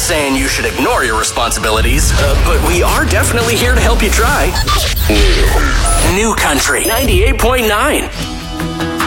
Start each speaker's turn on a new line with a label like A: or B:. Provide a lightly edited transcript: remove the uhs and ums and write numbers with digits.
A: saying you should ignore your responsibilities, but we are definitely here to help you try. New Country 98.9.